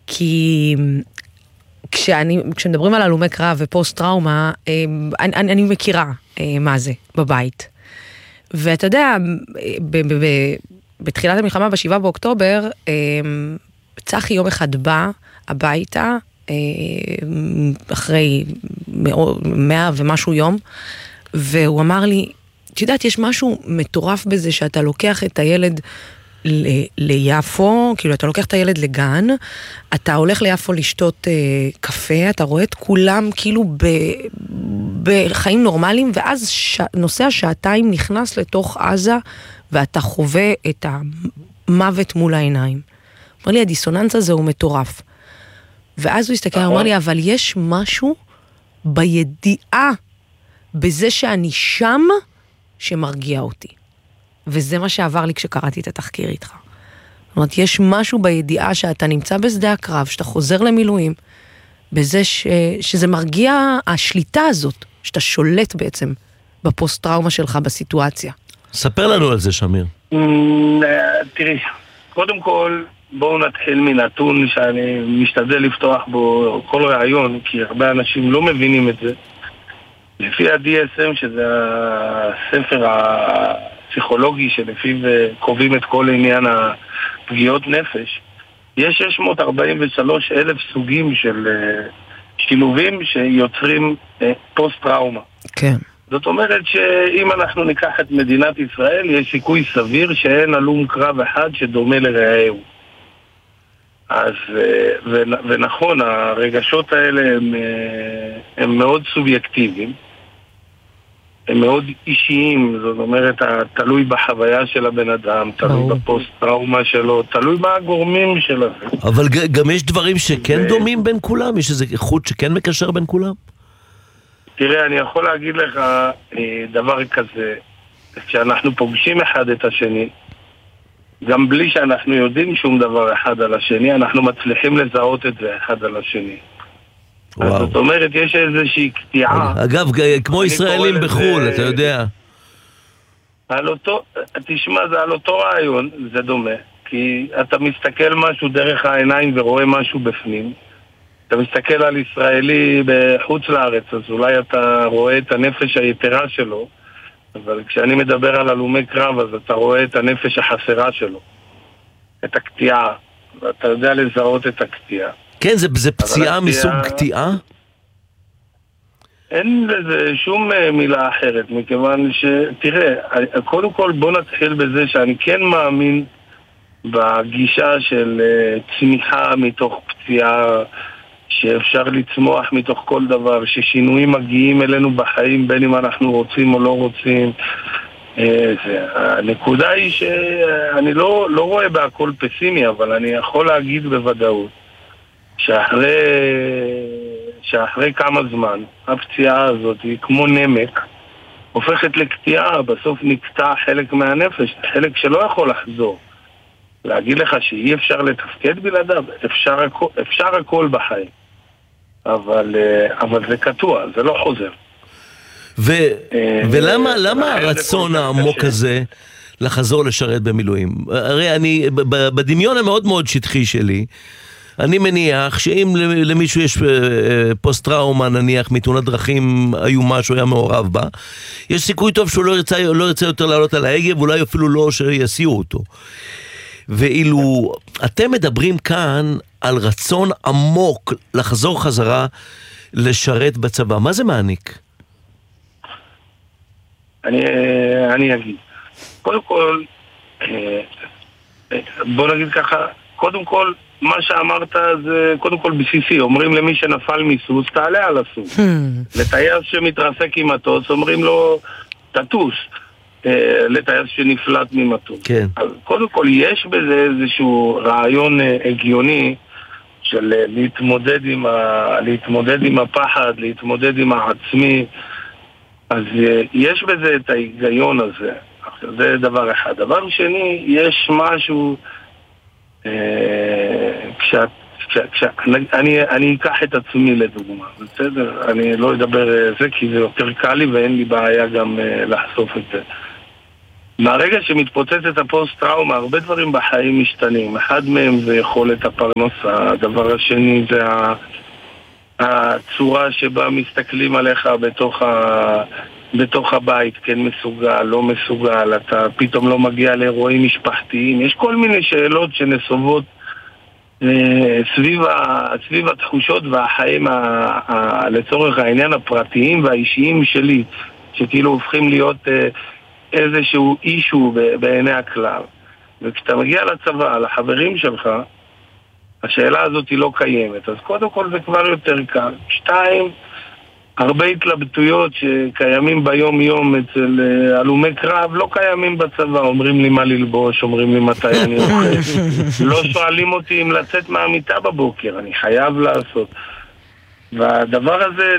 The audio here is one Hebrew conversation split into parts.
כי כשמדברים על הלומי קרב ופוסט טראומה, אני מכירה מה זה בבית. ואתה יודע, בתחילת המלחמה, ב7 באוקטובר, צחי יום אחד בא הביתה, אחרי 100 ומשהו יום, והוא אמר לי, את יודעת, יש משהו מטורף בזה שאתה לוקח את הילד ליפו, כאילו אתה לוקח את הילד לגן, אתה הולך ליפו לשתות קפה, אתה רואה את כולם כאילו בחיים נורמליים, ואז נוסע שעתיים נכנס לתוך עזה, ואתה חווה את המוות מול העיניים. אמר לי, הדיסוננס הזה הוא מטורף. ואז הוא הסתכל, אמר לי, אבל יש משהו בידיעה, בזה שאני שם, שמרגיע אותי. וזה מה שעבר לי כשקראתי את התחקיר איתך. זאת אומרת, יש משהו בידיעה שאתה נמצא בשדה הקרב, שאתה חוזר למילואים, בזה שזה מרגיע השליטה הזאת, שאתה שולט בעצם בפוסט-טראומה שלך בסיטואציה. ספר לנו על זה, שמיר. תראי, קודם כל, בואו נתחיל מנתון שאני משתדל לפתוח בו כל רעיון, כי הרבה אנשים לא מבינים את זה. לפי ה-DSM, שזה הספר הפסיכולוגי שלפיו קובעים את כל עניין הפגיעות נפש, יש 643,000 סוגים של שילובים שיוצרים פוסט-טראומה. כן. זאת אומרת שאם אנחנו ניקח את מדינת ישראל, יש סיכוי סביר שאין הלום קרב אחד שדומה לרעהו. אז, ונכון, הרגשות האלה הם מאוד סובייקטיביים, הם מאוד אישיים, זאת אומרת, תלוי בחוויה של הבן אדם, תלוי בפוסט-טראומה שלו, תלוי בגורמים שלו. אבל גם יש דברים שכן דומים בין כולם? יש איזה חוט שכן מקשר בין כולם? תראה, אני יכול להגיד לך דבר כזה, כשאנחנו פוגשים אחד את השני, גם בלי שאנחנו יודעים שום דבר אחד על השני, אנחנו מצליחים לזהות את זה אחד על השני. זאת אומרת, יש איזושהי קטיעה. אגב, כמו ישראלים בחול, אתה יודע. תשמע, זה על אותו רעיון, זה דומה. כי אתה מסתכל משהו דרך העיניים ורואה משהו בפנים. אתה מסתכל על ישראלי בחוץ לארץ, אז אולי אתה רואה את הנפש היתרה שלו, אבל כשאני מדבר על הלומי קרב, אז אתה רואה את הנפש החסרה שלו, את הקטיעה, ואתה יודע לזהות את הקטיעה. כן, זה פציעה מסוג קטיעה? אין לזה שום מילה אחרת, מכיוון תראה, קודם כל בוא נתחיל בזה שאני כן מאמין בגישה של צמיחה מתוך פציעה, שאפשר לצמוח מתוך כל דבר, ששינויים מגיעים אלינו בחיים, בין אם אנחנו רוצים או לא רוצים. הנקודה היא שאני לא רואה בהכל פסימי, אבל אני יכול להגיד בוודאות שאחרי כמה זמן הפציעה הזאת היא כמו נמק, הופכת לקטיעה, בסוף נקטע חלק מהנפש, חלק שלא יכול לחזור. להגיד לך שאי אפשר לתפקד בלעדיו, אפשר הכל בחיים, אבל זה קטוע, זה לא חוזר. ולמה הרצון העמוק הזה לחזור לשרת במילואים? הרי אני, בדמיון המאוד מאוד שטחי שלי, אני מניח שאם למישהו יש פוסט-טראומה, נניח מתאונת דרכים איומה שהוא היה מעורב בה, יש סיכוי טוב שהוא לא ירצה יותר לעלות על ההגה, ואולי אפילו לא שיסיעו אותו. ואילו אתם מדברים כאן על רצון עמוק לחזור חזרה לשרת בצבא, מה זה מעניק? אני אגיד. קודם כל, בוא נגיד ככה, קודם כל, מה שאמרת זה קודם כל בסיסי, אומרים למי שנפל מסוס, תעלה על הסוס. לטייס שמתרסק עם מטוס, אומרים לו, תטוס. לטייס שנפלט ממטוס. כן. אז קודם כל, יש בזה איזשהו רעיון הגיוני של להתמודד עם הפחד, להתמודד עם העצמי. אז יש בזה את ההיגיון הזה. זה דבר אחד. דבר שני, יש משהו אני אקח את עצמי לדוגמה, בסדר? אני לא אדבר זה כי זה יותר קל לי ואין לי בעיה גם לחשוף את זה. מהרגע שמתפוצצת הפוסט-טראומה, הרבה דברים בחיים משתנים. אחד מהם זה יכולת הפרנסה, הדבר השני זה הצורה שבה מסתכלים עליך בתוך הבית, כן מסוגל, לא מסוגל, אתה פתאום לא מגיע לאירועים משפחתיים. יש כל מיני שאלות שנסובות סביב התחושות והחיים לצורך העניין הפרטיים והאישיים שלי, שכאילו הופכים להיות איזשהו אישו בעיני הכלל. וכשאתה מגיע לצבא, לחברים שלך, השאלה הזאת היא לא קיימת. אז קודם כל זה כבר יותר קל. 2, הרבה התלבטויות שקיימים ביום יום אצל הלומי קרב לא קיימים בצבא. אומרים לי מה ללבוש, אומרים לי מתי אני אוכל. לא שואלים אותי אם לצאת מהמיטה בבוקר, אני חייב לעשות. והדבר הזה,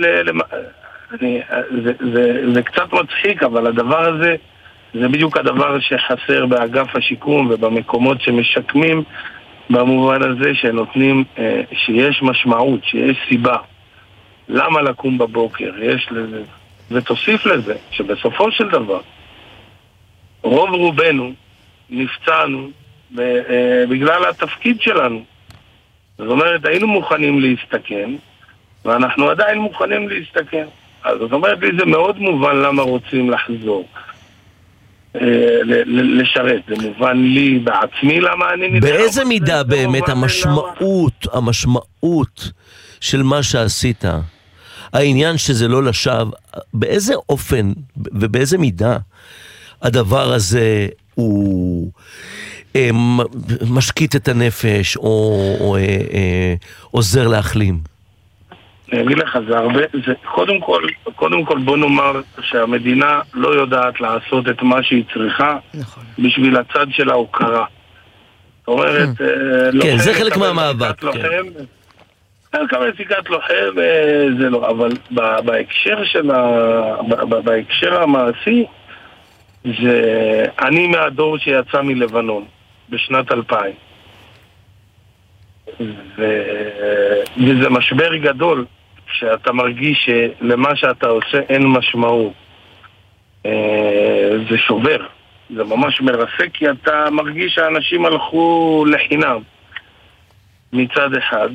זה קצת מצחיק, אבל הדבר הזה זה בדיוק הדבר שחסר באגף השיקום ובמקומות שמשקמים, במובן הזה שנותנים, שיש משמעות, שיש סיבה. למה לקום בבוקר? יש לזה. ותוסיף לזה שבסופו של דבר רוב רובנו נפצענו בגלל התפקיד שלנו. זאת אומרת, היינו מוכנים להסתכן ואנחנו עדיין מוכנים להסתכן. אז זאת אומרת לי, זה מאוד מובן למה רוצים לחזור לשרת. זה מובן לי בעצמי למה אני נלחם. באיזה מידה באמת המשמעות של מה שעשית, העניין שזה לא לשווא, באיזה אופן ובאיזה מידה הדבר הזה הוא משקיט את הנפש או עוזר להחלים? אני אגיד לך, זה הרבה, קודם כל בוא נאמר שהמדינה לא יודעת לעשות את מה שהיא צריכה בשביל הצד של ההוקרה. זאת אומרת, כן, זה חלק מהמאבק. לקבל סיכת לוחם זה לא, אבל בהקשר המעשי, אני מהדור שיצא מלבנון בשנת 2000. וזה משבר גדול שאתה מרגיש שלמה שאתה עושה אין משמעות. זה שובר, זה ממש מרסק, כי אתה מרגיש שאנשים הלכו לחינם מצד אחד,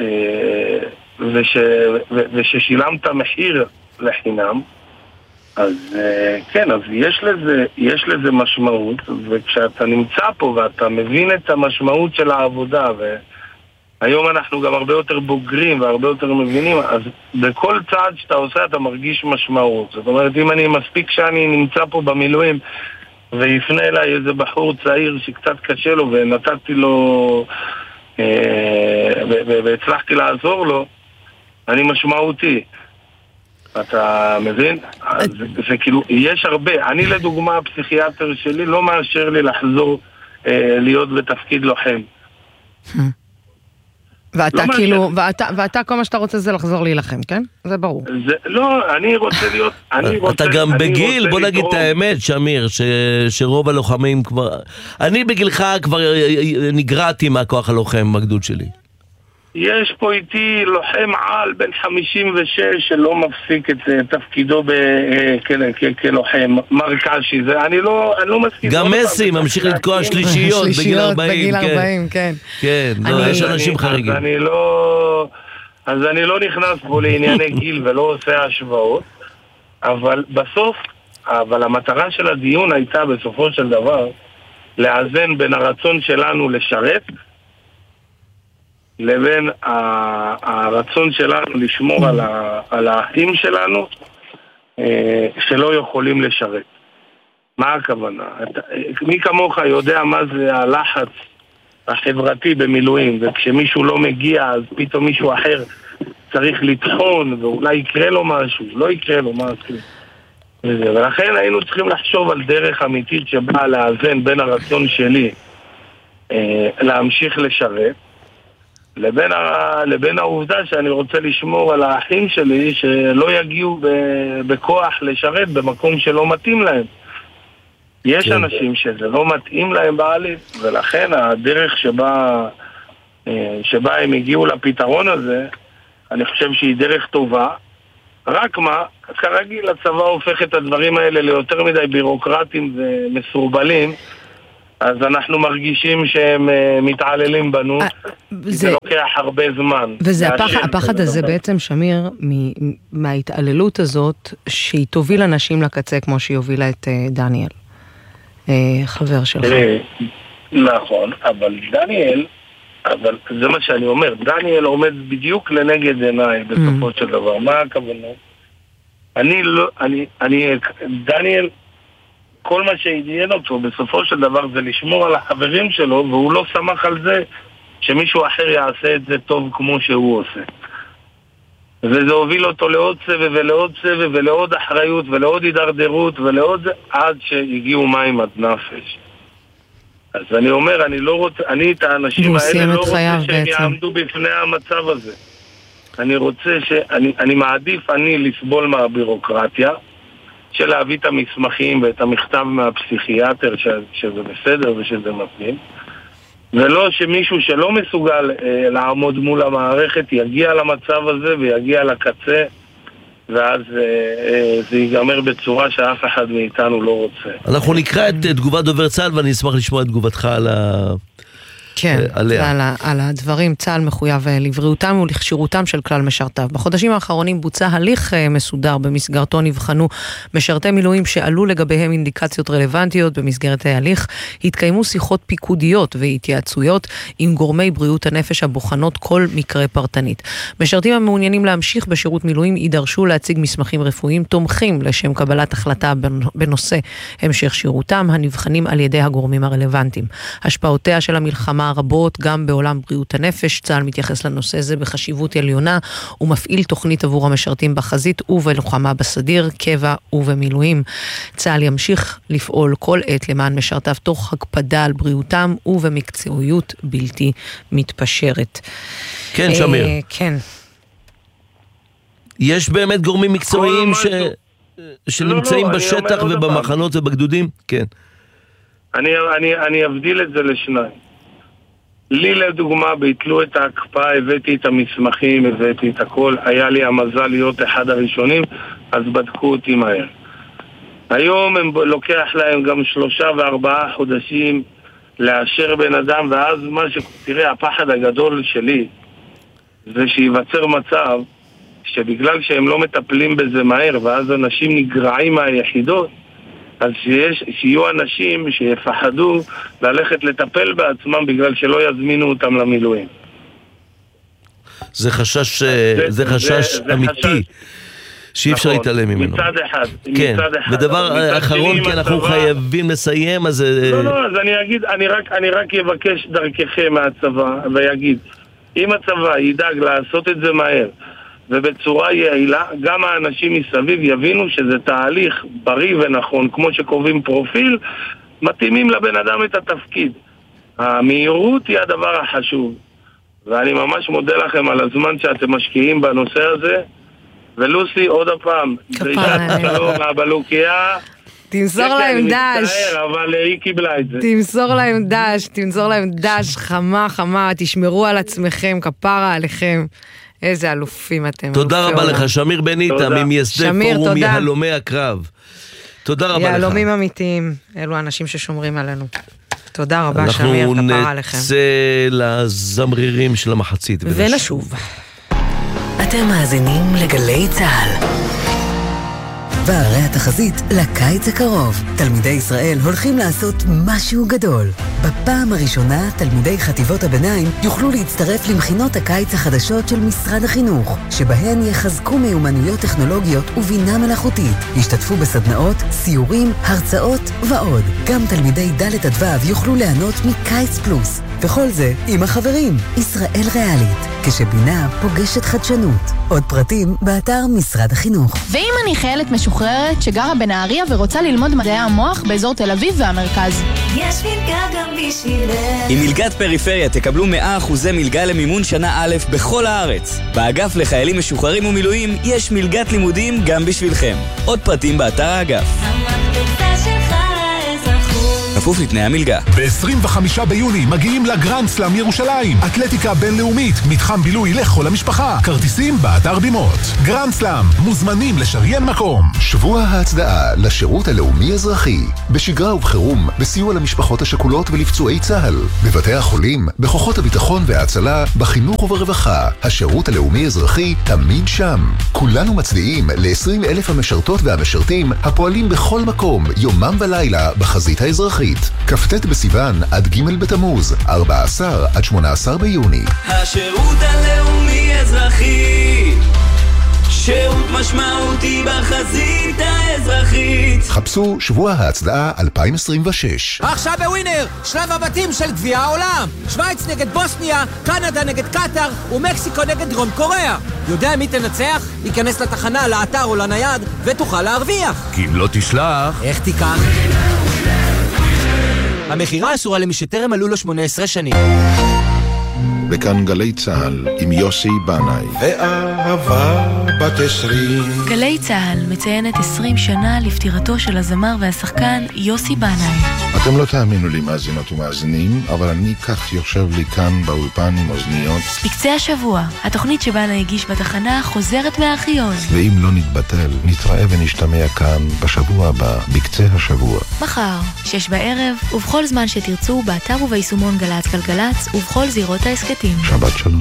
וששילמת מחיר לחינם. אז כן, אז יש לזה משמעות, וכשאתה נמצא פה ואתה מבין את המשמעות של העבודה, והיום אנחנו גם הרבה יותר בוגרים והרבה יותר מבינים, אז בכל צעד שאתה עושה אתה מרגיש משמעות. זאת אומרת, אם אני מספיק שאני נמצא פה במילואים ויפנה אליי איזה בחור צעיר שקצת קשה לו ונתתי לו והצלחתי לעזור לו, אני משמעותי. אתה מבין? זה כאילו, יש הרבה. אני לדוגמה, הפסיכיאטר שלי לא מאשר לי לחזור להיות בתפקיד לוחם. ואתה כאילו, ואתה כל מה שאתה רוצה זה לחזור להילחם, כן? זה ברור. לא, אני רוצה להיות... אתה גם בגיל, בוא נגיד את האמת, שמיר, שרוב הלוחמים כבר... אני בגילך כבר נגרעתי מהכוח הלוחם בגדוד שלי. יש פה איתי לוחם על בן 56 שלא מפסיק את תפקידו כלוחם, מרקשי, אני לא מסכים. גם מסי ממשיך לתקוע שלישיות בגיל 40, כן. כן, יש אנשים חריגים. אז אני לא נכנס פה לענייני גיל ולא עושה השוואות, אבל בסוף, המטרה של הדיון הייתה בסופו של דבר לאזן בין הרצון שלנו לשרת לבין הרצון שלנו לשמור על האחים שלנו שלא יכולים לשרת. מה הכוונה? מי כמוך יודע מה זה הלחץ החברתי במילואים, וכשמישהו לא מגיע אז פתאום מישהו אחר צריך לטחון ואולי יקרה לו משהו, לא יקרה לו משהו. ולכן היינו צריכים לחשוב על דרך אמיתית שבאה לאזן בין הרצון שלי להמשיך לשרת לבין העובדה שאני רוצה לשמור על האחים שלי שלא יגיעו בכוח לשרת במקום שלא מתאים להם. יש אנשים שזה לא מתאים להם בעלי, ולכן הדרך שבה הם הגיעו לפתרון הזה, אני חושב שהיא דרך טובה, רק מה, כרגיל הצבא הופך את הדברים האלה ליותר מדי בירוקרטיים ומסורבלים, אז אנחנו מרגישים שהם מתעללים בנו, זה לוקח הרבה זמן. וזה הפחד הזה בעצם, שמיר, מההתעללות הזאת, שהיא תוביל אנשים לקצה כמו שהיא הובילה את דניאל, חבר שלך. נכון, אבל דניאל, אבל זה מה שאני אומר, דניאל עומד בדיוק לנגד עיניי בסופו של דבר. מה הכוונה? דניאל, כל מה שהעניין אותו בסופו של דבר זה לשמור על החברים שלו, והוא לא שמח על זה שמישהו אחר יעשה את זה טוב כמו שהוא עושה. וזה הוביל אותו לעוד סבב ולעוד סבב ולעוד אחריות ולעוד הידרדרות ולעוד, עד שהגיעו מים עד נפש. אז אני אומר, אני לא רוצה, אני את האנשים האלה לא רוצה שהם יעמדו בפני המצב הזה. אני רוצה אני מעדיף לסבול מהבירוקרטיה, של להביא את המסמכים ואת המכתב מהפסיכיאטר שזה בסדר ושזה מתאים, ולא שמישהו שלא מסוגל לעמוד מול המערכת יגיע למצב הזה ויגיע לקצה, ואז זה ייגמר בצורה שאף אחד מאיתנו לא רוצה. אנחנו נקרא את תגובת דובר צה"ל, ואני אשמח לשמוע את תגובתך על הדברים. צה"ל מחויב לבריאותם ולכשירותם של כלל משרתיו. בחודשים האחרונים בוצע הליך מסודר, במסגרתו נבחנו משרתי מילואים שעלו לגביהם אינדיקציות רלוונטיות. במסגרת ההליך התקיימו שיחות פיקודיות והתייעצויות עם גורמי בריאות הנפש הבוחנות כל מקרה פרטנית. משרתים המעוניינים להמשיך בשירות מילואים יידרשו להציג מסמכים רפואיים תומכים לשם קבלת החלטה בנושא המשך שירותם, הנבחנים על ידי הגורמים הרלוונטיים. השפעותיה של המלחמה רבות גם בעולם בריאות הנפש. צה"ל מתייחס לנושא זה בחשיבות עליונה ומפעיל תוכנית עבור המשרתים בחזית ובלוחמה בסדיר, קבע ובמילואים. צה"ל ימשיך לפעול כל עת למען משרתיו תוך הקפדה על בריאותם ובמקצועיות בלתי מתפשרת. כן, שמיר. כן. יש באמת גורמים מקצועיים שנמצאים בשטח ובמחנות ובגדודים? כן. אני אבדיל את זה לשניים. לי לדוגמה, ביטלו את ההקפאה, הבאתי את המסמכים, הבאתי את הכל, היה לי המזל להיות אחד הראשונים, אז בדקו אותי מהר. היום לוקח להם גם 3 ו4 חודשים לאשר בן אדם, ואז תראה, הפחד הגדול שלי זה שיווצר מצב שבגלל שהם לא מטפלים בזה מהר, ואז אנשים נגרעים מהיחידות, אז שיהיו אנשים שיפחדו ללכת לטפל בעצמם בגלל שלא יזמינו אותם למילואים. זה חשש אמיתי שאי אפשר להתעלם ממנו. מצד אחד. כן, ודבר אחרון, כי אנחנו חייבים לסיים, אז... לא, אז אני רק אבקש דרככם מהצבא ויגיד, אם הצבא ידאג לעשות את זה מהר ובצורה יעילה, גם האנשים מסביב יבינו שזה תהליך בריא ונכון, כמו שקובעים פרופיל, מתאימים לבן אדם את התפקיד. המהירות היא הדבר החשוב, ואני ממש מודה לכם על הזמן שאתם משקיעים בנושא הזה. ולוסי, עוד הפעם, דרישת שלום מהבלוקייה. תמסור להם דש. אבל היא קיבלה את זה. תמסור להם דש חמה, תשמרו על עצמכם, כפרה עליכם. איזה אלופים אתם. תודה רבה לך, שמיר בניטה, ממייסדי פורום יהלומי הקרב. תודה רבה לך. יהלומים אמיתיים, אלו האנשים ששומרים עלינו. תודה רבה, שמיר, כפרה עליכם. אנחנו נצא לזמרירים של המחצית. ונשוב. אתם מאזינים לגלי צה"ל. והרי התחזית לקיץ הקרוב. תלמידי ישראל הולכים לעשות משהו גדול. בפעם הראשונה, תלמידי חטיבות הביניים יוכלו להצטרף למכינות הקיץ החדשות של משרד החינוך, שבהן יחזקו מיומנויות טכנולוגיות ובינה מלאכותית. ישתתפו בסדנאות, סיורים, הרצאות ועוד. גם תלמידי ד' עד ו' יוכלו ליהנות מקיץ פלוס. וכל זה עם החברים. ישראל ריאלית, כשבינה פוגשת חדשנות. עוד פרטים באתר משרד החינוך. ואם אני חיילת משוחררת שגרה בנהריה ורוצה ללמוד מדעי המוח באזור תל אביב והמרכז, יש מלגה גם בשבילך. עם מלגת פריפריה תקבלו 100% מלגה למימון שנה א' בכל הארץ. באגף לחיילים משוחררים ומילואים יש מלגת לימודים גם בשבילכם. עוד פרטים באתר האגף. המקפצה שלך לאזרחות. בכפוף לתנאי המלגה. ב-25 ביוני מגיעים לגרנד סלאם ירושלים. אתלטיקה בינלאומית, מתחם בילוי לכל המשפחה. כרטיסים באתר בימות. גרנד סלאם, מוזמנים לשריין מקום. שבוע ההצדעה לשירות הלאומי אזרחי. בשגרה ובחירום, בסיוע למשפחות השכולות ולפצועי צה"ל. בבתי החולים, בכוחות הביטחון וההצלה, בחינוך וברווחה. השירות הלאומי אזרחי תמיד שם. כולנו מצדיעים ל-20,000 המשרתות והמשרתים הפועלים בכל מקום, יומם ולילה, בחזית האזרחית. כ"ט בסיוון עד ג' בתמוז, 14 עד 18 ביוני. השירות הלאומי אזרחי, שירות משמעותי בחזית האזרחית. חפשו שבוע ההצדעה 2026. עכשיו בווינר, שלב הבתים של גביע העולם. שוויץ נגד בוסניה, קנדה נגד קטר ומקסיקו נגד דרום קוריאה. יודע מי תנצח? ייכנס לתחנה, לאתר או לנייד ותוכל להרוויח. כי אם לא תשלח... איך תיקח? המחירה אסורה למי שטרם מלאו לו 18 שנים. בכאן גלי צהל עם יוסי בנאי. ואהבה בת 20. גלי צהל מציינת 20 שנה לפטירתו של הזמר והשחקן יוסי בנאי. אתם לא תאמינו לי מאזינות ומאזינים, אבל אני כך יושב לי כאן באולפן עם אוזניות. בקצה השבוע, התוכנית שבנה הגיש בתחנה חוזרת מהארכיון. ואם לא נתבטל, נתראה ונשתמע כאן בשבוע הבא, בקצה השבוע. מחר, 6 בערב, ובכל זמן שתרצו, באתר וביישומון גלץ גלגלץ, ובכל זירות העסקתים. שבת שלום.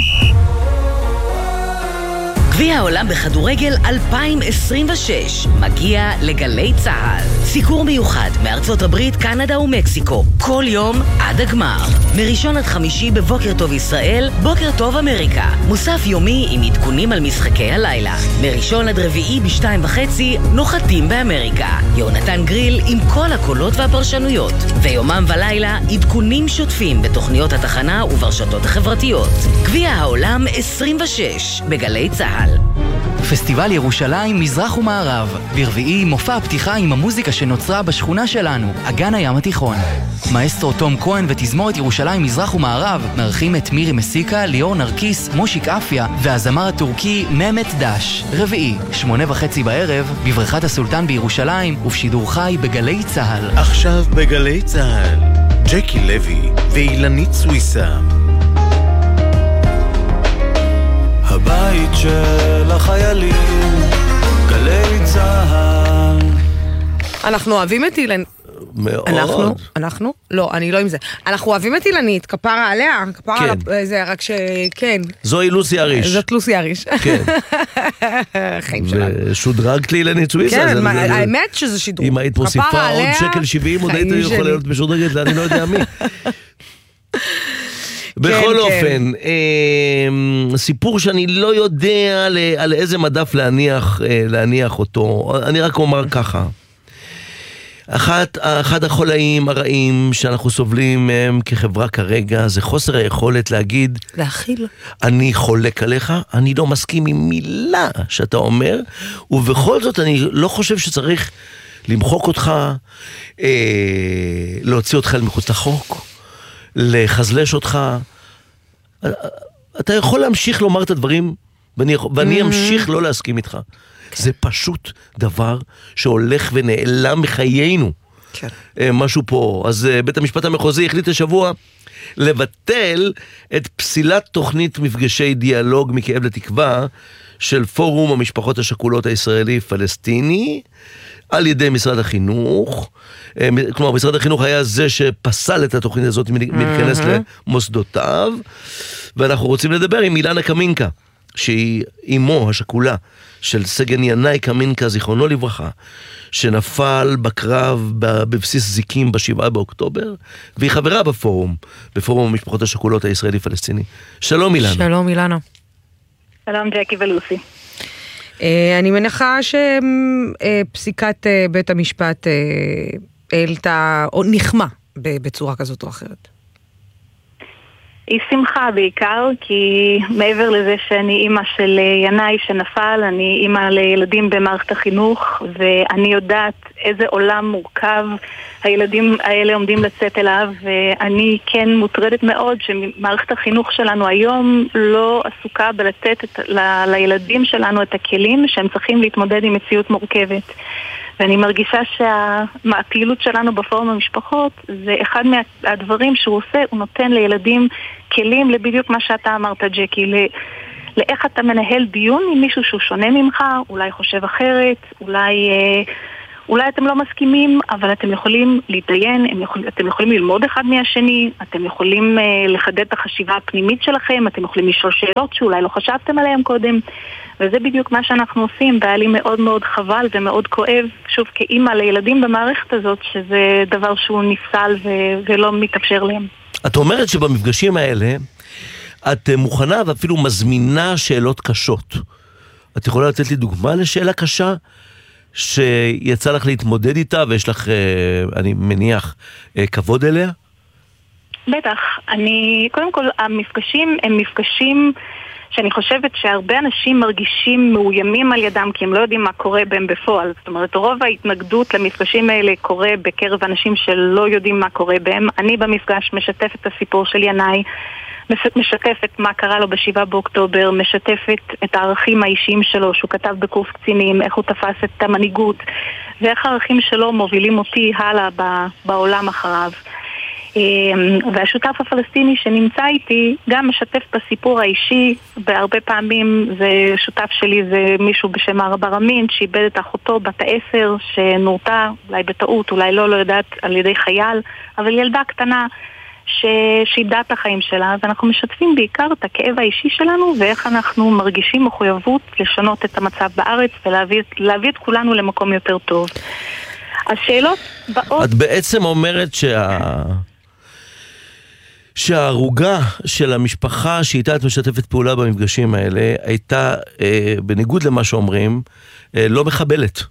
גביע העולם בכדורגל 2026 מגיע לגלי צהל. סיקור מיוחד מארצות הברית, קנדה ומקסיקו. כל יום עד הגמר. מראשון עד חמישי בבוקר טוב ישראל, בוקר טוב אמריקה. מוסף יומי עם עדכונים על משחקי הלילה. מראשון עד רביעי ב2:30 נוחתים באמריקה. יונתן גריל עם כל הקולות והפרשנויות. ויומם ולילה עדכונים שוטפים בתוכניות התחנה וברשתות החברתיות. גביע העולם 26 בגלי צהל. פסטיבל ירושלים מזרח ומערב. ברביעי מופע הפתיחה עם המוזיקה שנוצרה בשכונה שלנו, אגן הים התיכון. מאסטרו תום כהן ותזמורת ירושלים מזרח ומערב מארחים את מירי מסיקה, ליאור נרקיס, מושיק אפיה והזמר הטורקי ממת דש. רביעי, 8:30 בערב, בבריכת הסולטן בירושלים ובשידור חי בגלי צהל. עכשיו בגלי צהל, ג'קי לוי ואילנית סוויסה. הבית של החיילים, גלי צהל. אנחנו אוהבים את אילנית. מאוד. אנחנו? לא, אני לא עם זה. אנחנו אוהבים את אילנית, כפרה עליה, כפרה על זה, רק שכן. זוהי לוסי אריש. זאת לוסי אריש. כן. חיים שלנו. ושודרגת לאילנית סוויסה. כן, האמת שזה שדרוג. אם היית מוסיפה עוד $1.70, עוד היית יכולה להיות משודרגת, אני לא יודע מי. בכל אופן, סיפור שאני לא יודע על איזה מדף להניח אותו. אני רק אומר ככה. אחד החולאים הרעים שאנחנו סובלים מהם כחברה כרגע, זה חוסר היכולת להגיד, להכיל. אני חולק עליך, אני לא מסכים עם מילה שאתה אומר, ובכל זאת אני לא חושב שצריך למחוק אותך, להוציא אותך מחוץ לחוק, לחזלש אותך. אתה יכול להמשיך לומר את הדברים, ואני אמשיך לא להסכים איתך. זה פשוט דבר שהולך ונעלם מחיינו. משהו פה. אז בית המשפט המחוזי החליט השבוע לבטל את פסילת תוכנית מפגשי דיאלוג מכאב לתקווה של פורום המשפחות השכולות הישראלי-פלסטיני על ידי משרד החינוך. כלומר, משרד החינוך היה זה שפסל את התוכנית הזאת מלהיכנס למוסדותיו, ואנחנו רוצים לדבר עם אילנה קמינקה, שהיא אמו השכולה של סגן ינאי קמינקה, זיכרונו לברכה, שנפל בקרב בבסיס זיקים ב7 באוקטובר, והיא חברה בפורום המשפחות השכולות הישראלי-פלסטיני. שלום אילנה. שלום אילנה. שלום ג'קי ולוסי. אני מניחה שפסיקת בית המשפט העלתה או נחמה בצורה כזאת או אחרת. היא שמחה בעיקר, כי מעבר לזה שאני אימא של ינאי שנפל, אני אימא לילדים במערכת החינוך, ואני יודעת איזה עולם מורכב הילדים האלה עומדים לצאת אליו, ואני כן מוטרדת מאוד שמערכת החינוך שלנו היום לא עסוקה בלתת לילדים שלנו את הכלים שהם צריכים להתמודד עם מציאות מורכבת. ואני מרגישה שהפעילות שלנו בפורום המשפחות זה אחד מהדברים שהוא עושה, הוא נותן לילדים כלים לבדיוק מה שאתה אמרת, ג'קי, לאיך אתה מנהל דיון עם מישהו שהוא שונה ממך, אולי חושב אחרת, אולי אתם לא מסכימים, אבל אתם יכולים להתדיין, אתם יכולים ללמוד אחד מהשני, אתם יכולים לחדד את החשיבה הפנימית שלכם, אתם יכולים לשאול שאלות שאולי לא חשבתם עליהם קודם, וזה בדיוק מה שאנחנו עושים, והיה לי מאוד מאוד חבל ומאוד כואב, שוב כאימא לילדים במערכת הזאת, שזה דבר שהוא נפסל ולא מתאפשר להם. את אומרת שבמפגשים האלה, את מוכנה ואפילו מזמינה שאלות קשות. את יכולה לתת לי דוגמה לשאלה קשה? שיצא לך להתמודד איתה ויש לך, אני מניח, כבוד אליה? בטח. קודם כל, המפגשים הם מפגשים שאני חושבת שהרבה אנשים מרגישים מאוימים על ידם, כי הם לא יודעים מה קורה בהם בפועל. זאת אומרת, רוב ההתנגדות למפגשים האלה קורה בקרב אנשים שלא יודעים מה קורה בהם. אני במפגש משתף את הסיפור של ינאי, משתפת מה קרה לו ב7 באוקטובר, משתפת את הערכים האישיים שלו שהוא כתב בקורס קצינים, איך הוא תפס את המנהיגות ואיך הערכים שלו מובילים אותי הלאה בעולם אחריו. והשותף הפלסטיני שנמצא איתי גם משתף בסיפור האישי, בהרבה פעמים זה שותף שלי, זה מישהו בשם הרב אמין שאיבד את אחותו בת 10 שנורתה, אולי בטעות, אולי לא יודעת, על ידי חייל, אבל ילדה קטנה שאיבדה את החיים שלה, אז אנחנו משתפים בעיקר את הכאב האישי שלנו ואיך אנחנו מרגישים מחויבות לשנות את המצב בארץ ולהביא את כולנו למקום יותר טוב. השאלות באות... את בעצם אומרת שההרוגה של המשפחה שאיתה את משתפת פעולה במפגשים האלה הייתה, בניגוד למה שאומרים, לא מחבלת.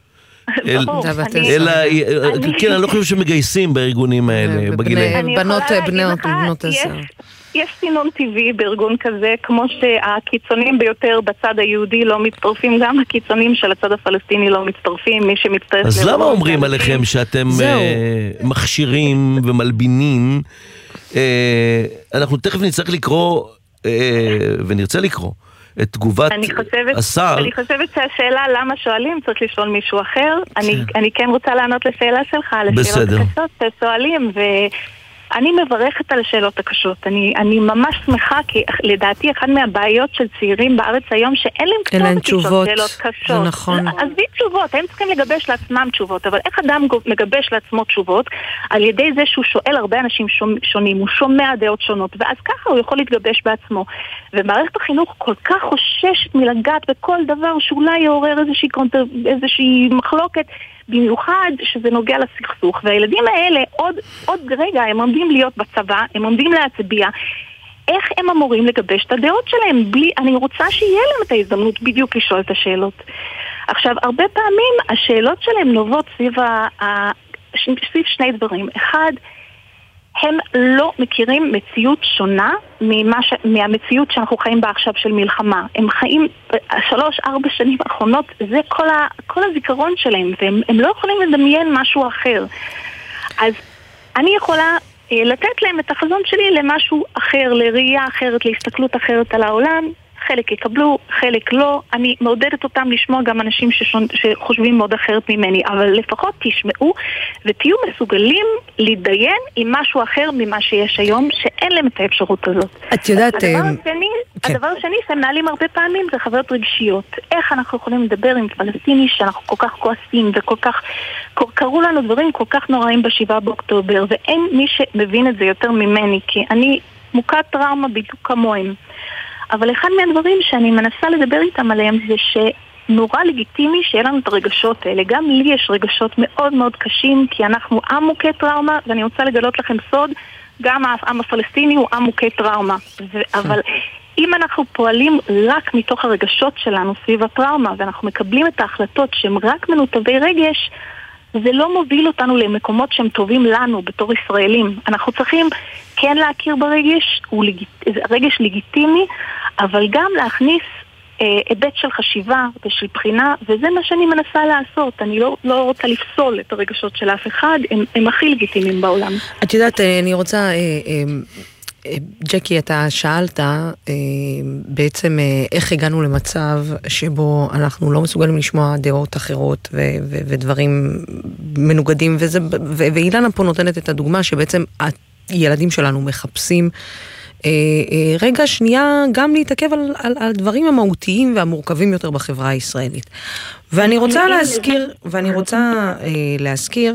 אלא, כן, אני לא חושב שמגייסים בארגונים האלה, בגילאים. בנות 10. יש סינון טבעי בארגון כזה, כמו שהקיצונים ביותר בצד היהודי לא מצטרפים, גם הקיצונים של הצד הפלסטיני לא מצטרפים, מי שמצטרף... אז למה אומרים עליכם שאתם מכשירים ומלבינים? אנחנו תכף נצטרך לקרוא, ונרצה לקרוא, את תגובת השר. אני חושבת שהשאלה למה שואלים צריך לשאול מישהו אחר. אני כן רוצה לענות לשאלה שלך, על השאלות הקשות ששואלים, ואני מברכת על השאלות הקשות. אני ממש שמחה, כי לדעתי אחד מהבעיות של צעירים בארץ היום, שאין להם כתובת לשאול שאלות קשות. זה נכון. אז בי תשובות, הם צריכים לגבש לעצמם תשובות, אבל איך אדם מגבש לעצמו תשובות? על ידי זה שהוא שואל הרבה אנשים שונים, הוא שומע דעות שונות, ואז ככה הוא יכול להתגבש בעצמו. ומערכת החינוך כל כך חוששת מלגעת בכל דבר שאולי יעורר איזושהי מחלוקת, במיוחד שזה נוגע לסכסוך. והילדים האלה עוד רגע הם עומדים להיות בצבא, הם עומדים להצביע. איך הם אמורים לגבש את הדעות שלהם? אני רוצה שיהיה להם את ההזדמנות בדיוק לשאול את השאלות. עכשיו, הרבה פעמים השאלות שלהם נובעות סביב שני דברים. אחד, הם לא מכירים מציאות שונה מהמציאות שאנחנו חיים בה עכשיו של מלחמה. הם חיים 3-4 שנים האחרונות, זה כל הזיכרון שלהם, והם לא יכולים לדמיין משהו אחר. אז אני יכולה לתת להם את החזון שלי למשהו אחר, לראייה אחרת, להסתכלות אחרת על העולם. חלק יקבלו, חלק לא. אני מעודדת אותם לשמוע גם אנשים שחושבים מאוד אחרת ממני, אבל לפחות תשמעו ותהיו מסוגלים להתדיין עם משהו אחר ממה שיש היום, שאין להם את האפשרות הזאת. את יודעת... הדבר השני שמנהלים הרבה פעמים זה חוויות רגשיות. איך אנחנו יכולים לדבר עם פלסטיני שאנחנו כל כך כועסים וכל כך... קראו לנו דברים כל כך נוראים ב7 באוקטובר, ואין מי שמבין את זה יותר ממני, כי אני מוכת טראומה בדיוק כמוהם. אבל אחד מהדברים שאני מנסה לדבר איתם עליהם זה שנורא לגיטימי שיהיה לנו את הרגשות האלה. גם לי יש רגשות מאוד מאוד קשים, כי אנחנו עם מוכה טראומה, ואני רוצה לגלות לכם סוד, גם העם הפלסטיני הוא עם מוכה טראומה. אבל אם אנחנו פועלים רק מתוך הרגשות שלנו סביב הטראומה, ואנחנו מקבלים את ההחלטות שהם רק מנותבי רגש, זה לא מוביל אותנו למקומות שהם טובים לנו בתור ישראלים. אנחנו צריכים כן להכיר ברגש, זה רגש לגיטימי, אבל גם להכניס היבט של חשיבה ושל בחינה, וזה מה שאני מנסה לעשות. אני לא רוצה לפסול את הרגשות של אף אחד, הם הכי לגיטימיים בעולם. את יודעת, אני רוצה ג'קי, אתה שאלת בעצם איך הגענו למצב שבו אנחנו לא מסוגלים לשמוע דעות אחרות ודברים מנוגדים, ואילנה פה נותנת את הדוגמה שבעצם הילדים שלנו מחפשים רגע שנייה גם להתעכב על דברים המהותיים והמורכבים יותר בחברה הישראלית. ואני רוצה להזכיר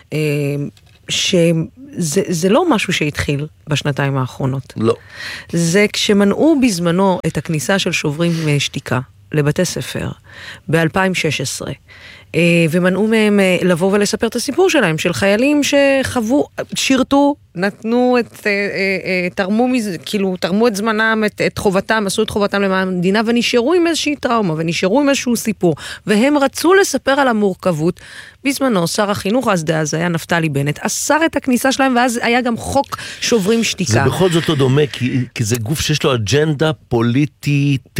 שזה לא משהו שהתחיל בשנתיים האחרונות. לא. זה כשמנעו בזמנו את הכניסה של שוברים שתיקה לבתי ספר ב-2016, ומנעו מהם לבוא ולספר את הסיפור שלהם, של חיילים שחוו, שירתו, נתנו תרמו את זמנם, את חובתם, עשו את חובתם למען המדינה, ונשארו עם איזושהי טראומה, ונשארו עם איזשהו סיפור, והם רצו לספר על המורכבות. בזמנו, שר החינוך, אז היה נפתלי בנט, אסר את הכניסה שלהם, ואז היה גם חוק שוברים שתיקה. זה בכל זאת לא דומה, כי זה גוף שיש לו אג'נדה פוליטית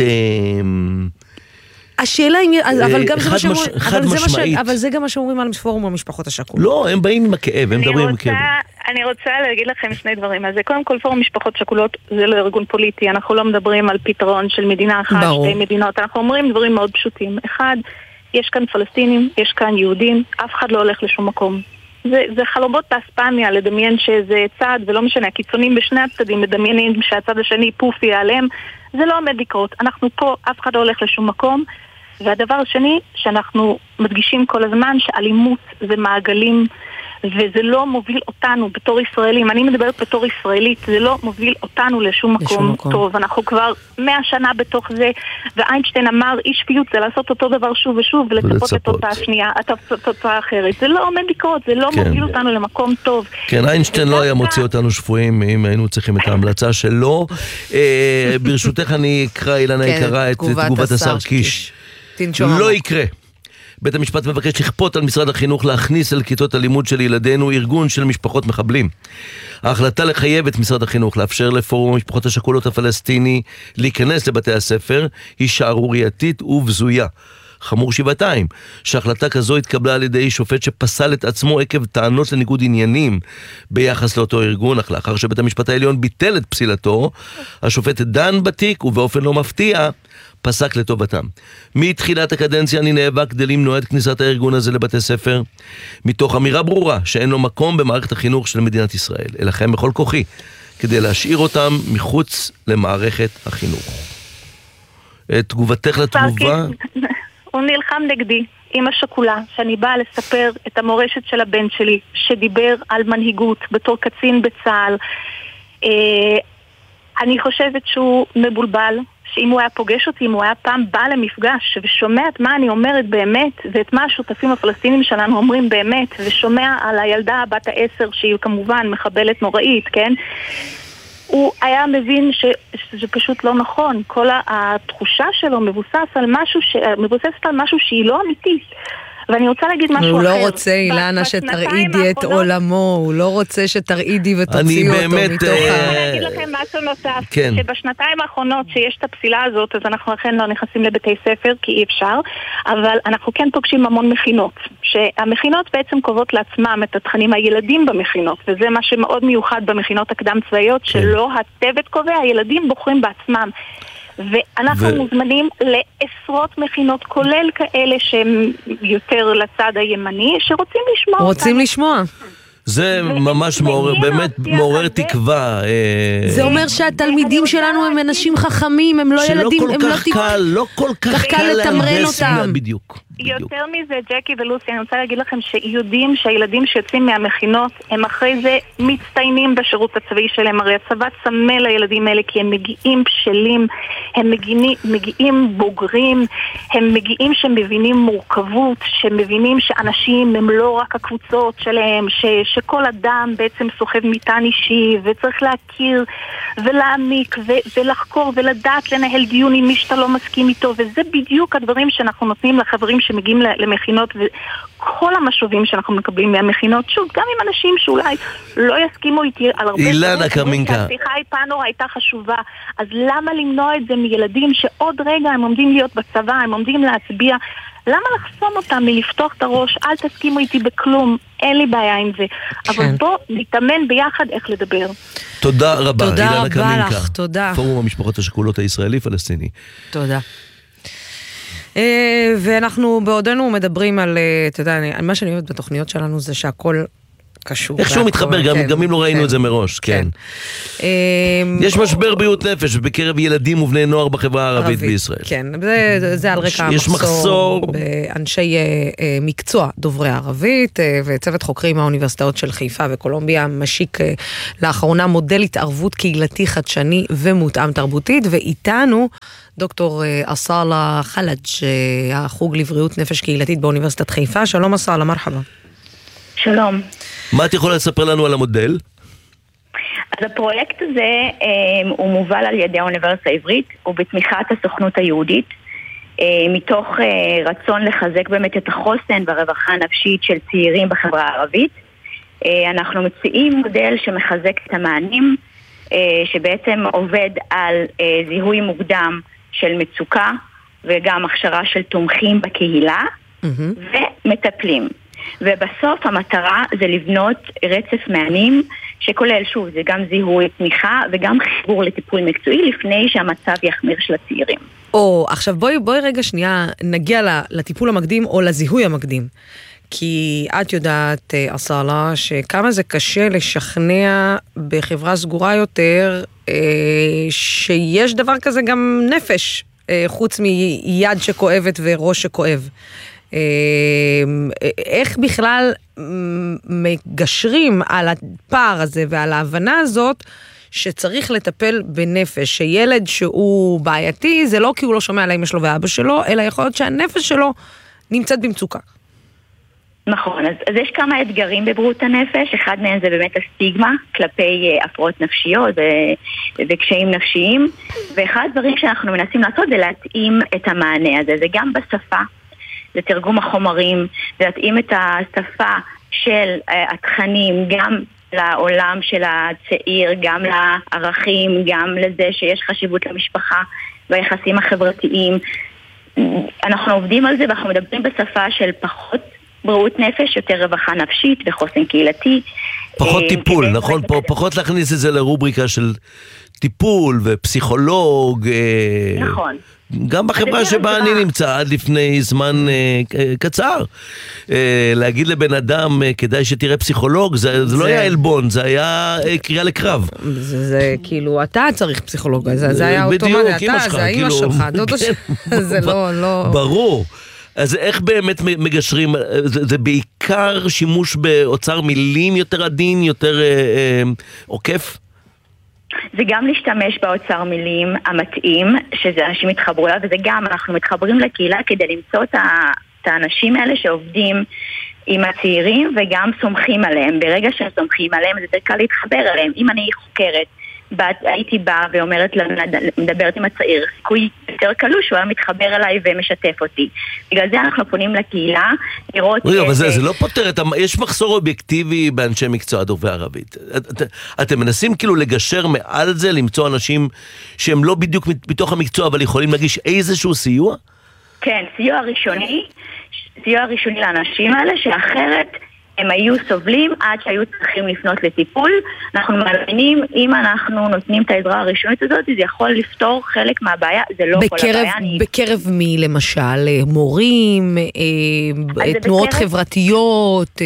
השאלה אם, אבל גם זה מה שאומרים, משמעית. אבל זה גם מה שאומרים על פורום המשפחות השכולות. לא, הם באים עם הכאב, הם מדברים עם הכאב. אני רוצה להגיד לכם שני דברים. אז קודם כל, פורום משפחות שכולות זה לא ארגון פוליטי, אנחנו לא מדברים על פתרון של מדינה אחת, שתי מדינות, אנחנו אומרים דברים מאוד פשוטים. אחד, יש כאן פלסטינים, יש כאן יהודים, אף אחד לא הולך לשום מקום. זה חלומות באספמיה, לדמיין שזה צעד, ולא משנה, הקיצונים בשני הצדדים מדמיינים שהצד השני פוף ייעלם, זה לא עומד לקרות. אנחנו פה, אף אחד לא הולך לשום מקום. והדבר השני, שאנחנו מדגישים כל הזמן שאלימות זה מעגלים, וזה לא מוביל אותנו בתור ישראלים. אני מדברת בתור ישראלית, זה לא מוביל אותנו לשום מקום טוב. אנחנו כבר 100 שנה בתוך זה, ואיינשטיין אמר, אי שפיות זה לעשות אותו דבר שוב ושוב, ולצפות את אותה שנייה, את אותה אחרת. זה לא עומד לקרות, זה לא מוביל אותנו למקום טוב. כן, איינשטיין לא היה מוציא אותנו שפויים, אם היינו צריכים את ההמלצה שלו. ברשותך אני אקרא, אילנה יקרה, את תגובת השר קיש. לא יקרה. בית המשפט מבקש לכפות על משרד החינוך להכניס אל כיתות הלימוד של ילדינו ארגון של משפחות מחבלים. ההחלטה לחייב את משרד החינוך לאפשר לפורום המשפחות השכולות הפלסטיני להיכנס לבתי הספר היא שערורייתית ובזויה. חמור שבעתיים, שהחלטה כזו התקבלה על ידי שופט שפסל את עצמו עקב טענות לניגוד עניינים ביחס לאותו ארגון, אך לאחר שבית המשפט העליון ביטל את פסילתו, השופט דן בתיק ובאופן לא מפתיע פסק לטובתם. מתחילת הקדנציה אני נאבק כדי למנוע את כניסת הארגון הזה לבתי ספר, מתוך אמירה ברורה שאין לו מקום במערכת החינוך של מדינת ישראל, אלחם בכל כוחי כדי להשאיר אותם מחוץ למערכת החינוך. תגובתך לתגובה? הוא נלחם נגדי, אמא שכולה, שאני באה לספר את המורשת של הבן שלי, שדיבר על מנהיגות בתור קצין בצה"ל. אני חושבת שהוא מבולבל, שאם הוא היה פוגש אותי, אם הוא היה פעם בא למפגש ושומע את מה אני אומרת באמת, ואת מה השותפים הפלסטינים שלנו אומרים באמת, ושומע על הילדה בת ה10 שהיא כמובן מחבלת נוראית, כן? הוא היה מבין שזה פשוט לא נכון. כל התחושה שלו מבוססת על משהו שהיא לא אמיתית. ואני רוצה להגיד משהו אחר. הוא לא רוצה, אילנה, שתרעידי את עולמו, הוא לא רוצה שתרעידי ותוציאו אותו מתוך אני רוצה להגיד לכם משהו נוסף, שבשנתיים האחרונות שיש את הפסילה הזאת, אז אנחנו אכן לא נכנסים לבתי ספר, כי אי אפשר, אבל אנחנו כן פוגשים המון מכינות, שהמכינות בעצם קובעות לעצמם את התכנים הילדים במכינות, וזה מה שמאוד מיוחד במכינות הקדם צבאיות, שלא הצוות קובע, הילדים בוחרים בעצמם. ואנחנו מוזמנים לעשרות מכינות, כולל כאלה שהם יותר לצד הימני, שרוצים לשמוע אותנו. רוצים לשמוע. זה ממש באמת מעורר תקווה. זה אומר שהתלמידים שלנו הם אנשים חכמים, הם לא ילדים, לא כל כך קל לתמרן אותם. בדיוק. יותר מזה, ג'קי ולוסי, אני רוצה להגיד לכם שיודעים שהילדים שיוצאים מהמכינות, הם אחרי זה מצטיינים בשירות הצבאי שלהם. הרי הצבא צמא לילדים האלה, כי הם מגיעים בשלים, הם מגיעים בוגרים, הם מגיעים שמבינים מורכבות, שמבינים שאנשים הם לא רק הקבוצות שלהם, שכל אדם בעצם סוחב מטען אישי, וצריך להכיר ולהעמיק ולחקור ולדעת לנהל דיון עם מי שאתה לא מסכים איתו, וזה בדיוק הדברים שאנחנו נותנים לחברים שמגיעים למכינות, וכל המשובים שאנחנו מקבלים מהמכינות, שוב, גם עם אנשים שאולי לא יסכימו איתי על הרבה אילנה קמינקה, שהשיחה איתנו הייתה חשובה, אז למה למנוע את זה מילדים שעוד רגע הם עומדים להיות בצבא, הם עומדים להצביע, למה לחסום אותם מלפתוח את הראש? אל תסכימו איתי בכלום, אין לי בעיה עם זה. אבל בוא נתאמן ביחד איך לדבר. תודה רבה, תודה רבה לך, תודה. פורום המשפחות השכולות הישראלי-פלסטיני. תודה. ואנחנו בעודנו מדברים על, אתה יודע, מה שאני אוהבת בתוכניות שלנו זה שהכל קשור. איכשהו מתחבר, גם אם לא ראינו את זה מראש, כן. יש משבר בריאות נפש בקרב ילדים ובני נוער בחברה הערבית בישראל. כן, זה על רקע המחסור באנשי מקצוע דוברי ערבית, וצוות חוקרים מהאוניברסיטאות של חיפה וקולומביה משיק לאחרונה מודל התערבות קהילתי חדשני ומותאם תרבותית, ואיתנו דוקטור אסאלה חלג', החוג לבריאות נפש קהילתית באוניברסיטת חיפה. שלום אסאלה, מרחבה. שלום. מה את יכולה לספר לנו על המודל? אז הפרויקט הזה הוא מובל על ידי האוניברסיטה העברית ובתמיכת הסוכנות היהודית, מתוך רצון לחזק באמת את החוסן והרווחה הנפשית של צעירים בחברה הערבית. אנחנו מציעים מודל שמחזק את המענים, שבעצם עובד על זיהוי מוקדם של מצוקה וגם הכשרה של תומכים בקהילה ומטפלים. ובסוף המטרה זה לבנות רצף מענים שכולל, שוב, זה גם זיהוי תמיכה וגם חיבור לטיפול מקצועי לפני שהמצב יחמיר של הצעירים. עכשיו בואי רגע שנייה נגיע לטיפול המקדים או לזיהוי המקדים. כי את יודעת, אסאלה, שכמה זה קשה לשכנע בחברה סגורה יותר שיש דבר כזה גם נפש, חוץ מיד שכואבת וראש שכואב. איך בכלל מגשרים על הפער הזה ועל ההבנה הזאת שצריך לטפל בנפש, שילד שהוא בעייתי זה לא כי הוא לא שומע על אמא שלו ואבא שלו, אלא יכול להיות שהנפש שלו נמצאת במצוקה. נכון, אז יש כמה אתגרים בבריאות הנפש. אחד מהם זה באמת הסטיגמה כלפי הפרעות נפשיות וקשיים נפשיים, ואחד הדברים שאנחנו מנסים לעשות זה להתאים את המענה הזה, זה גם בשפה, זה תרגום החומרים, זה להתאים את השפה של התכנים גם לעולם של הצעיר, גם לערכים, גם לזה שיש חשיבות למשפחה והיחסים החברתיים. אנחנו עובדים על זה ואנחנו מדברים בשפה של פחות בריאות נפש, יותר רווחה נפשית וחוסן קהילתי. פחות טיפול, נכון? פחות להכניס את זה לרובריקה של טיפול ופסיכולוג. נכון. גם בחברה שבה אני נמצא עד לפני זמן קצר. להגיד לבן אדם כדאי שתראה פסיכולוג, זה לא היה אלבון, זה היה קריאה לקרב. זה כאילו, אתה צריך פסיכולוג, זה היה אוטומטי, אתה, זה האמא שלך, דודו שלך, זה לא... ברור. אז איך באמת מגשרים? זה בעיקר שימוש באוצר מילים יותר עדין, יותר עוקף? זה גם להשתמש באוצר מילים המתאים, שזה אנשים מתחברו אליו, וזה גם אנחנו מתחברים לקהילה כדי למצוא את האנשים האלה שעובדים עם הצעירים וגם סומכים עליהם. ברגע שהם סומכים עליהם, זה יותר קל להתחבר עליהם. אם אני חוקרת, הייתי באה ואומרת, מדברת עם הצעיר, סיכוי יותר קלוש, הוא היה מתחבר אליי ומשתף אותי. בגלל זה אנחנו פונים לקהילה, לראות... אבל זה לא פותר, יש מחסור אובייקטיבי באנשי מקצוע דוברי ערבית. אתם מנסים כאילו לגשר מעל זה, למצוא אנשים שהם לא בדיוק מתוך המקצוע, אבל יכולים להגיש איזשהו סיוע? כן, סיוע ראשוני לאנשים האלה, שאחרת... הם היו סובלים עד שהיו צריכים לפנות לטיפול. אנחנו מאמינים, אם אנחנו נותנים את העזרה הראשונית הזאת, זה יכול לפתור חלק מהבעיה, זה לא כל הבעיה. בקרב מי למשל? מורים, תנועות חברתיות,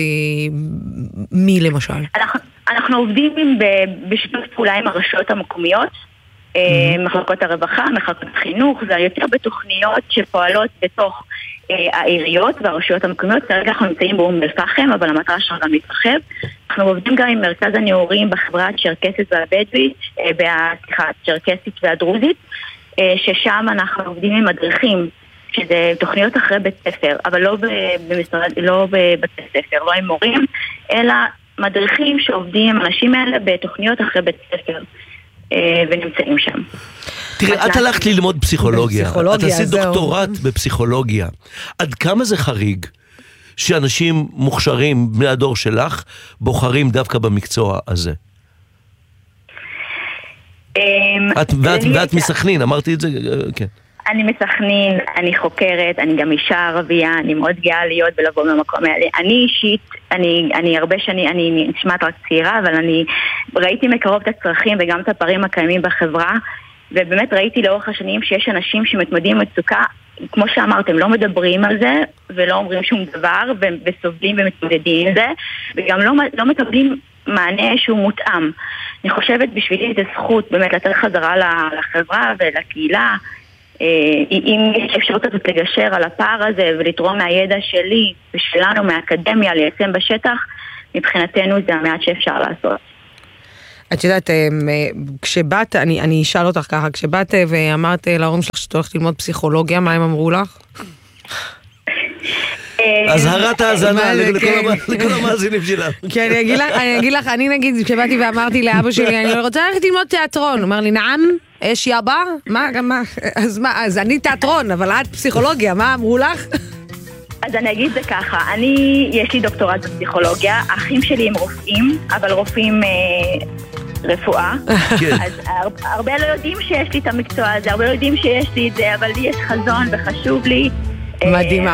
מי למשל? אנחנו עובדים בשיתוף פעולה עם הרשויות המקומיות, מחלקות הרווחה, מחלקות החינוך, זה יותר בתוכניות שפועלות בתוך העיריות והרשויות המקומיות. כרגע אנחנו נמצאים באום אל-פחם, אבל המטרה שלנו גם להתרחב. אנחנו עובדים גם עם מרכז הנעורים בחברה הצ'רקסית והבדואית, הצ'רקסית והדרוזית, ששם אנחנו עובדים עם מדריכים, שזה תוכניות אחרי בית ספר, אבל לא בבית ספר, לא עם מורים, אלא מדריכים שעובדים עם אנשים האלה בתוכניות אחרי בית ספר. ונמצאים שם. תראה, את הלכת ללמוד פסיכולוגיה, את עשית דוקטורט בפסיכולוגיה. עד כמה זה חריג שאנשים מוכשרים, בני הדור שלך, בוחרים דווקא במקצוע הזה? ואת מסכנין, אמרתי את זה, כן. אני מסכנין, אני חוקרת, אני גם אישה ערבייה, אני מאוד גאה להיות ולבוא במקום האלה. אני אישית, אני הרבה שנים, אני נשמעת רק צעירה, אבל אני ראיתי מקרוב את הצרכים וגם את הפערים הקיימים בחברה, ובאמת ראיתי לאורך השנים שיש אנשים שמתמודדים עם מצוקה, כמו שאמרתם, לא מדברים על זה, ולא אומרים שום דבר, וסובלים ומתמודדים עם זה, וגם לא מקבלים מענה שהוא מותאם. אני חושבת בשבילי זה זכות באמת לתת חזרה לחברה ולקהילה, אם יש אפשרות הזאת לגשר על הפער הזה ולתרום מהידע שלי ושלנו מהאקדמיה ליישם בשטח, מבחינתנו זה המעט שאפשר לעשות. את יודעת, כשבאת, אני אשאל אותך ככה, כשבאת ואמרת להורים שלך שאתה הולכת ללמוד פסיכולוגיה, מה הם אמרו לך? אז הרת האזנה לכל המאזינים שלנו. כי אני אגיד לך, אני נגיד, כשבאתי ואמרתי לאבא שלי, אני רוצה ללכת ללמוד תיאטרון, הוא אומר לי, נעם, יש יבא? מה? אז אני תיאטרון, אבל את פסיכולוגיה, מה אמרו לך? אז אני אגיד זה ככה, יש לי דוקטורט בפסיכולוגיה, האחים שלי הם רופאים, אבל רופאים רפואה. אז הרבה לא יודעים שיש לי את המקצוע הזה, הרבה לא יודעים שיש לי את זה, אבל לי יש חזון וחשוב לי. מדהימה.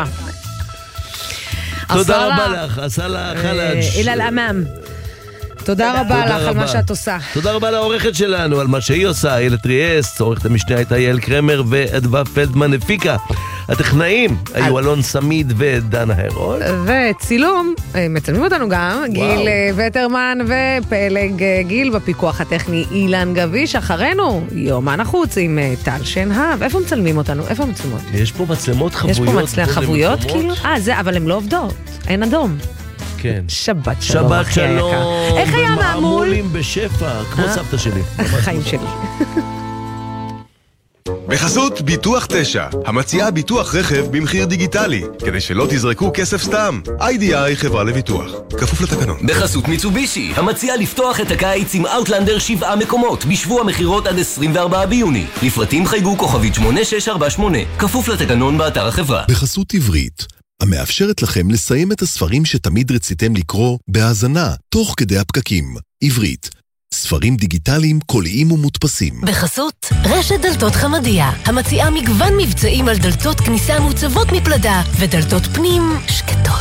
תודה רבה לך, אסלה חלאג' אילה אל-אמאם. תודה רבה לך על מה שאת עושה. תודה רבה לעורכת שלנו על מה שהיא עושה, איילת ריאס, עורכת המשנה הייתה יעל קרמר ואדווה פלדמן הפיקה. הטכנאים היו אלון סמיד ודנה הרול. וצילום, מצלמים אותנו גם, גיל וטרמן ופלג גיל בפיקוח הטכני אילן גביש. אחרינו, יומן החוץ עם טל שנהב. איפה מצלמים אותנו? איפה מצלמות? יש פה מצלמות חבויות. יש פה חבויות כאילו? אבל הן לא עובדות, אין אדום. כן. שבת שלום. שבת שלום. איך היה מעמול? מעמולים בשפע, כמו סבתא שלי. החיים שלי. בחסות ביטוח 9, המציעה ביטוח רכב במחיר דיגיטלי, כדי שלא תזרקו כסף סתם. IDI חברה לביטוח, כפוף לתקנון. בחסות מיצובישי, המציעה לפתוח את הקיץ עם אאוטלנדר 7 מקומות, בשבוע מחירות עד 24 ביוני. לפרטים חייגו כוכבית 8648, כפוף לתקנון באתר החברה. בחסות עברית, המאפשרת לכם לסיים את הספרים שתמיד רציתם לקרוא בהאזנה, תוך כדי הפקקים. עברית, ספרים דיגיטליים, קוליים ומודפסים. בחסות רשת דלתות חמדיה, המציעה מגוון מבצעים על דלתות כניסה מוצבות מפלדה ודלתות פנים שקטות.